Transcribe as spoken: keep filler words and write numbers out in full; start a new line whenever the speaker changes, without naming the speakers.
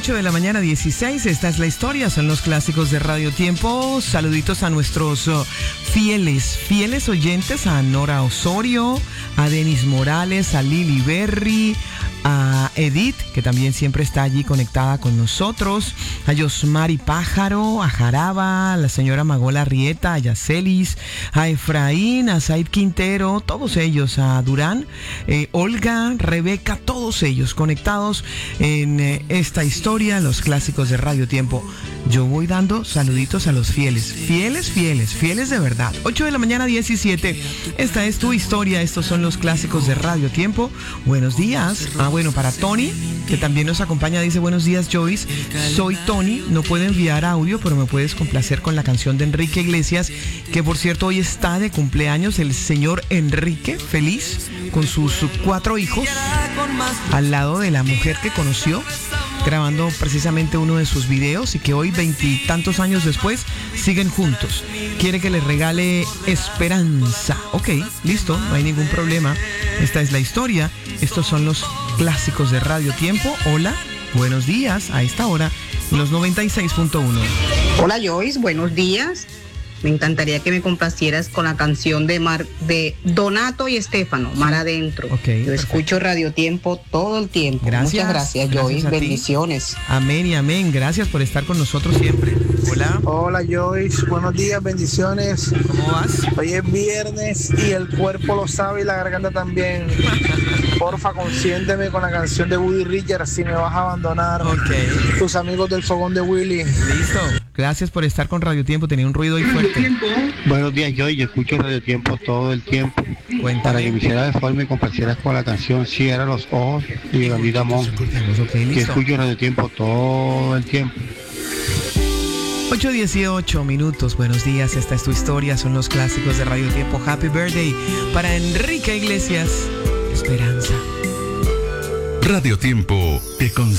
ocho de la mañana, dieciséis. Esta es la historia, son los clásicos de Radio Tiempo. Saluditos a nuestros uh, fieles, fieles oyentes, a Nora Osorio, a Denis Morales, a Lili Berry, a Edith, que también siempre está allí conectada con nosotros, a Yosmari Pájaro, a Jaraba, a la señora Magola Rieta, a Yacelis, a Efraín, a Said Quintero, todos ellos, a Durán, eh, Olga, Rebeca, todos ellos conectados en eh, esta historia, los clásicos de Radio Tiempo. Yo voy dando saluditos a los fieles, fieles, fieles, fieles de verdad. ocho de la mañana, diecisiete. Esta es tu historia, estos son los clásicos de Radio Tiempo. Buenos días. Ah, bueno, para Tony, que también nos acompaña, dice: buenos días, Joyce. Soy Tony, no puedo enviar audio, pero me puedes complacer con la canción de Enrique Iglesias, que por cierto hoy está de cumpleaños el señor Enrique, feliz, con sus cuatro hijos, al lado de la mujer que conoció, grabando precisamente uno de sus videos, y que hoy, veintitantos años después, siguen juntos. Quiere que le regale Esperanza. Ok, listo, no hay ningún problema. Esta es la historia. Estos son los clásicos de Radio Tiempo. Hola, buenos días a esta hora, los noventa y seis punto uno.
Hola Joyce, buenos días. Me encantaría que me complacieras con la canción de Mar, de Donato y Estefano, Mar Adentro.
Okay,
Yo
perfecto.
Escucho Radio Tiempo todo el tiempo.
Gracias.
Muchas gracias,
Gracias
Joyce.
a ti.
Bendiciones.
Amén y amén. Gracias por estar con nosotros siempre. Hola,
Hola Joyce, buenos días, bendiciones.
¿cómo vas?
Hoy es viernes y el cuerpo lo sabe y la garganta también. Porfa, consiénteme con la canción de Woody Richards, Si me vas a abandonar.
Ok,
Tus amigos del fogón de Willy.
listo. Gracias por estar con Radio Tiempo. Tenía un ruido ahí fuerte.
Buenos días, Joy. Yo escucho Radio Tiempo todo el tiempo. Para que me
Cuéntame.
hiciera de forma y complacieras con la canción Cierra los ojos y de Bandita Mon.
Ok,
Que
listo.
escucho Radio Tiempo todo el tiempo.
ocho dieciocho minutos, buenos días, esta es tu historia, son los clásicos de Radio Tiempo. Happy birthday para Enrique Iglesias, Esperanza.
Radio Tiempo te con